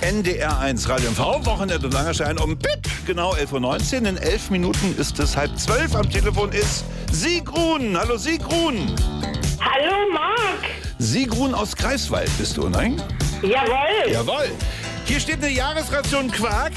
NDR1 Radio MV, Wochenende und Langerstein um genau 11.19 Uhr. In 11 Minuten ist es 11:30. Am Telefon ist Sigrun. Hallo Sigrun. Hallo Marc. Sigrun aus Greifswald bist du, nein? Jawohl. Jawohl. Hier steht eine Jahresration Quark.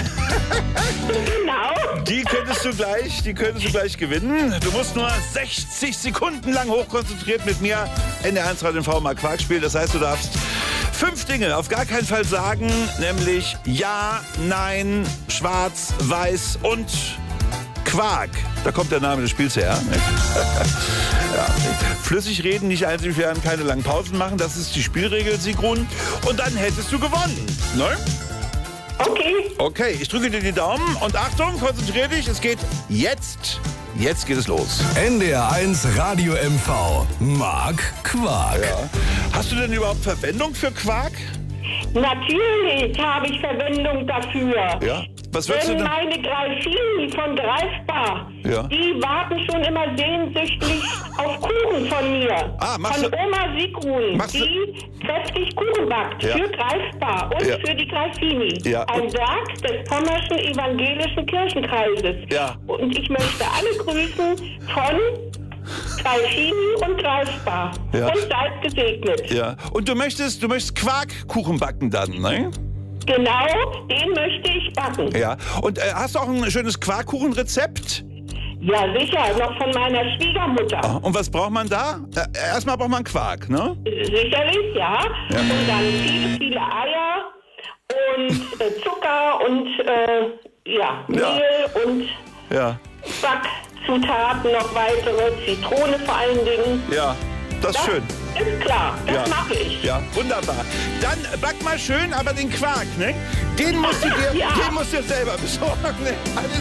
Genau. Die könntest du gleich gewinnen. Du musst nur 60 Sekunden lang hochkonzentriert mit mir NDR1 Radio MV mal Quark spielen. Das heißt, du darfst 5 Dinge auf gar keinen Fall sagen, nämlich Ja, Nein, Schwarz, Weiß und Quark. Da kommt der Name des Spiels her. Ja. Flüssig reden, nicht einzig werden, keine langen Pausen machen. Das ist die Spielregel, Sigrun. Und dann hättest du gewonnen. Ne? Okay. Okay, ich drücke dir die Daumen und Achtung, konzentrier dich. Es geht jetzt. Jetzt geht es los. NDR1 Radio MV. Marc Quark. Ja. Hast du denn überhaupt Verwendung für Quark? Natürlich habe ich Verwendung dafür. Ja. Was würdest du Denn denn? meine Greifini von Greifbar, Ja. die warten schon immer sehnsüchtig auf Kuchen von mir. Machst von du- Oma Sigrun, machst du- die kräftig Kuchen backt. Ja. Für Greifbar und Ja. für die Greifini. Ja. Ein Werk des Pommerschen Evangelischen Kirchenkreises. Ja. Und ich möchte alle grüßen von Greifini und Greifbar. Ja. Und seid gesegnet. Ja. Und du möchtest Quarkkuchen backen dann, ne? Genau, den möchte ich backen. Ja. Und hast du auch ein schönes Quarkkuchenrezept? Ja, sicher, noch von meiner Schwiegermutter. Und was braucht man da? Erstmal braucht man Quark, ne? Sicherlich, ja. Ja. Und dann viele Eier und Zucker und Mehl und Ja. Backzutaten, noch weitere, Zitrone vor allen Dingen. Ja. Das ist schön. Ist klar, das Ja. mache ich. Ja, wunderbar. Dann back mal schön, aber den Quark, ne? Den musst du dir, Ja. den musst du dir selber besorgen. Ne? Alles